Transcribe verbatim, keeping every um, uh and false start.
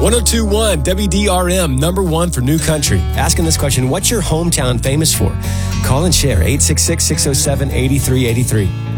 two point one W D R M, number one for New Country. Asking this question, what's your hometown famous for? Call and share, eight six six, six oh seven, eight three eight three.